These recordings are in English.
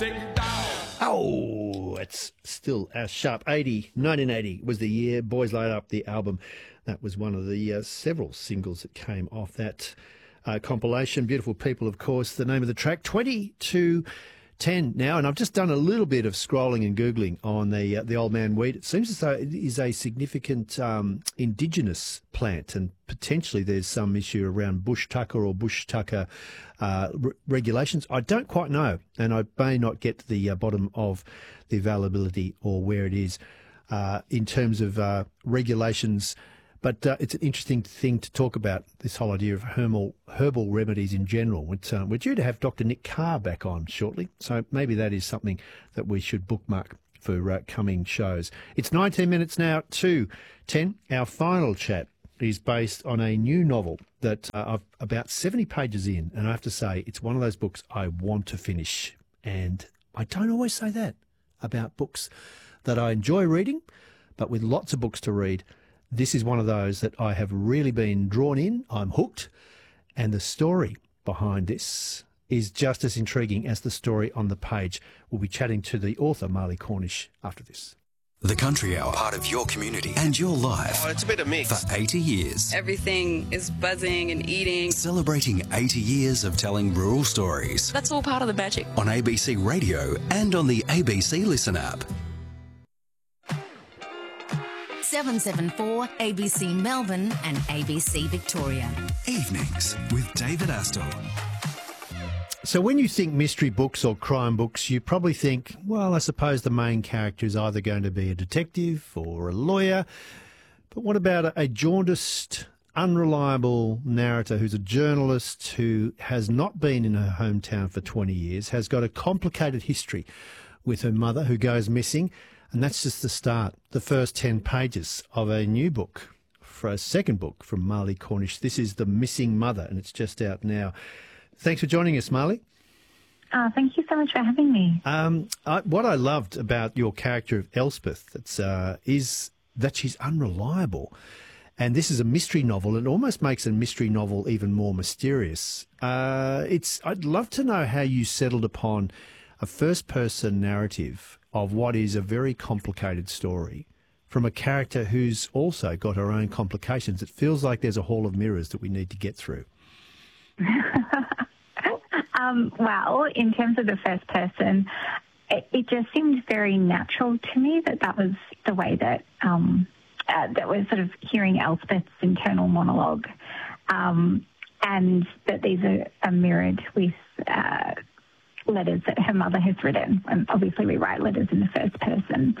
Oh, it's still a sharp 80. 1980 was the year. Boys Light Up, the album. That was one of the several singles that came off that compilation. Beautiful People, of course, the name of the track. 20 to 10 now, and I've just done a little bit of scrolling and Googling on the old man weed. It seems as though it is a significant indigenous plant, and potentially there's some issue around bush tucker or bush tucker regulations. I don't quite know, and I may not get to the bottom of the availability or where it is in terms of regulations. But it's an interesting thing to talk about, this whole idea of herbal remedies in general. We're due to have Dr. Nick Carr back on shortly, so maybe that is something that we should bookmark for coming shows. It's 19 minutes now to 10. Our final chat is based on a new novel that I've about 70 pages in, and I have to say it's one of those books I want to finish. And I don't always say that about books that I enjoy reading, but with lots of books to read, this is one of those that I have really been drawn in. I'm hooked. And the story behind this is just as intriguing as the story on the page. We'll be chatting to the author, Marley Cornish, after this. The Country Hour, part of your community and your life. Oh, it's a bit of mix. For 80 years. Everything is buzzing and eating. Celebrating 80 years of telling rural stories. That's all part of the magic. On ABC Radio and on the ABC Listen app. 774 ABC Melbourne and ABC Victoria. Evenings with David Astle. So when you think mystery books or crime books, you probably think, well, I suppose the main character is either going to be a detective or a lawyer. But what about a jaundiced, unreliable narrator who's a journalist who has not been in her hometown for 20 years, has got a complicated history with her mother who goes missing? And that's just the start, the first 10 pages of a new book, for a second book from Marley Cornish. This is The Missing Mother, and it's just out now. Thanks for joining us, Marley. Thank you so much for having me. What I loved about your character of Elspeth is that she's unreliable. And this is a mystery novel, and it almost makes a mystery novel even more mysterious. I'd love to know how you settled upon a first-person narrative of what is a very complicated story from a character who's also got her own complications. It feels like there's a hall of mirrors that we need to get through. Well, in terms of the first person, it just seemed very natural to me that was the way that that was sort of hearing Elspeth's internal monologue, and that these are mirrored with letters that her mother has written. And obviously we write letters in the first person.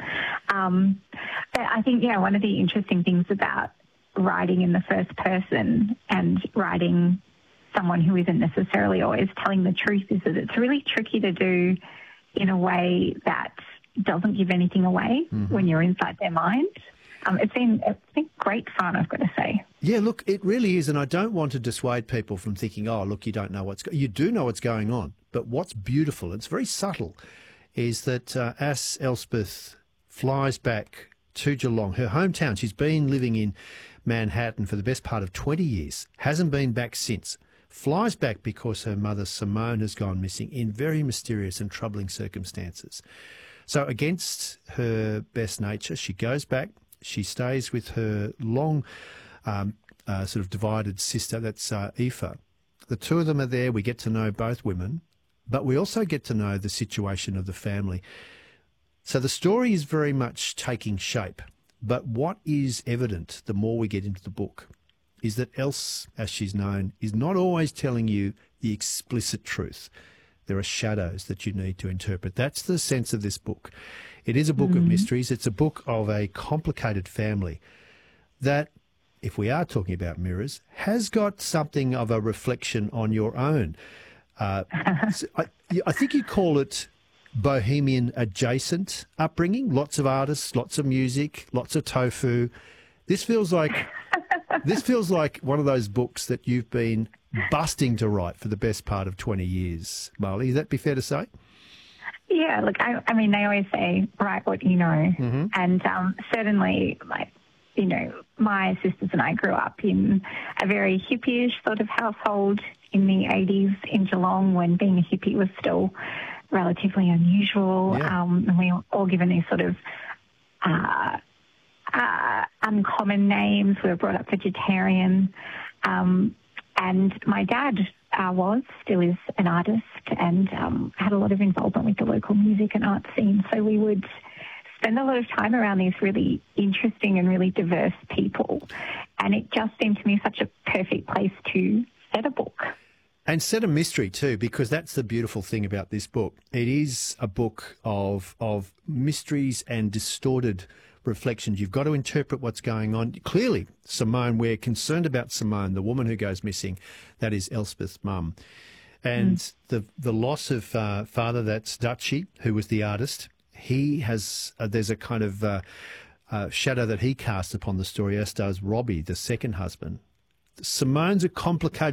But I think, one of the interesting things about writing in the first person and writing someone who isn't necessarily always telling the truth is that it's really tricky to do in a way that doesn't give anything away when you're inside their mind. It's been great fun, I've got to say. Yeah, look, it really is, and I don't want to dissuade people from thinking, oh, look, you don't know you do know what's going on, but what's beautiful, it's very subtle, is that as Elspeth flies back to Geelong, her hometown, she's been living in Manhattan for the best part of 20 years, hasn't been back since, flies back because her mother Simone has gone missing in very mysterious and troubling circumstances. So against her best nature, she goes back. She stays with her long sort of divided sister, that's Aoife. The two of them are there. We get to know both women, but we also get to know the situation of the family. So the story is very much taking shape. But what is evident the more we get into the book is that Else, as she's known, is not always telling you the explicit truth. There are shadows that you need to interpret. That's the sense of this book. It is a book of mysteries. It's a book of a complicated family that, if we are talking about mirrors, has got something of a reflection on your own. I think you call it bohemian adjacent upbringing. Lots of artists, lots of music, lots of tofu. This feels like one of those books that you've been busting to write for the best part of 20 years, Marley. Would that be fair to say? Yeah, look, I mean, they always say, write what you know. And certainly, my sisters and I grew up in a very hippie-ish sort of household in the 80s in Geelong when being a hippie was still relatively unusual, Yeah. and we were all given these sort of uncommon names. We were brought up vegetarian, and my dad still is an artist and had a lot of involvement with the local music and art scene. So we would spend a lot of time around these really interesting and really diverse people. And it just seemed to me such a perfect place to set a book. And set a mystery too, because that's the beautiful thing about this book. It is a book of mysteries and distorted reflections. You've got to interpret what's going on. Clearly, Simone, we're concerned about Simone, the woman who goes missing. That is Elspeth's mum. And the loss of father, that's Dutchy, who was the artist. He has, there's a kind of shadow that he casts upon the story, as does Robbie, the second husband. Simone's a complicated